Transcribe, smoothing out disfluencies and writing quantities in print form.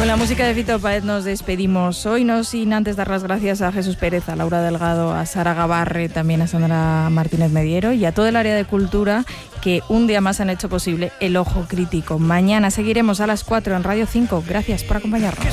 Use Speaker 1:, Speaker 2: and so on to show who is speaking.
Speaker 1: Con la música de Fito Páez nos despedimos hoy, no sin antes dar las gracias a Jesús Pérez, a Laura Delgado, a Sara Gabarre, también a Sandra Martínez Mediero y a todo el área de cultura que un día más han hecho posible El Ojo Crítico. Mañana seguiremos a las 4 en Radio 5. Gracias por acompañarnos.